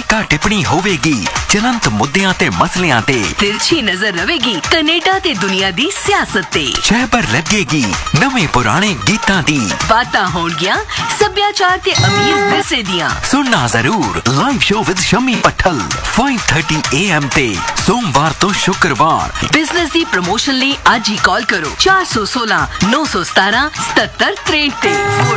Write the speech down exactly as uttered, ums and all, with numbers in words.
ਟੀਕਾ ਟਿੱਪਣੀ ਹੋਵੇਗੀ ਚਲੰਤ ਮੁੱਦਿਆਂ ਤੇ ਮਸਲਿਆਂ ਤੇ। तिरछी नजर रहेगी कनेडा ते दुनिया दी सियासत ते। ਸ਼ਹਿਬਰ ਲੱਗੇਗੀ ਨਵੇਂ ਪੁਰਾਣੇ ਗੀਤਾਂ ਦੀ। बातां होणगियां सभ्याचार ते अमीर विरसे दियां। सुनना जरूर live show with Shammi पट्ठल five thirty A M ते सोमवार तो शुक्रवार। बिजनेस दी प्रमोशन ਲਈ ਅੱਜ ਹੀ ਕਾਲ ਕਰੋ चार सौ सोलह नौ सौ सतारह सतहत्तर तिरसठ ਤੇ।